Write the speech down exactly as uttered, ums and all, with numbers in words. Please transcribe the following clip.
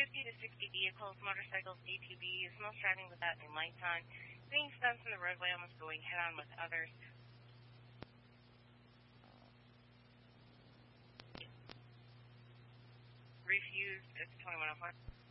fifty to sixty vehicles, motorcycles, A T Vs, most driving without any lights on, seeing stunts in the roadway, almost going head-on with others. Refused, it's twenty-one oh four.